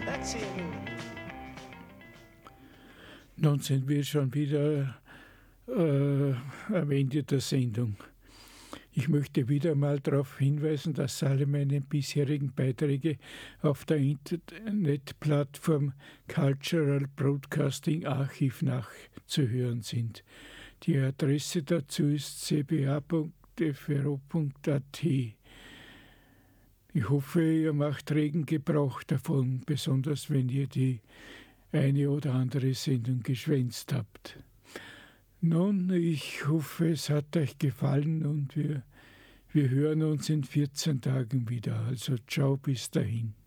Nun sind wir schon wieder am Ende der Sendung. Ich möchte wieder mal darauf hinweisen, dass alle meine bisherigen Beiträge auf der Internetplattform Cultural Broadcasting Archiv nachzuhören sind. Die Adresse dazu ist cba.fro.at. Ich hoffe, ihr macht regen Gebrauch davon, besonders wenn ihr die eine oder andere Sendung geschwänzt habt. Nun, ich hoffe, es hat euch gefallen und wir hören uns in 14 Tagen wieder. Also ciao, bis dahin.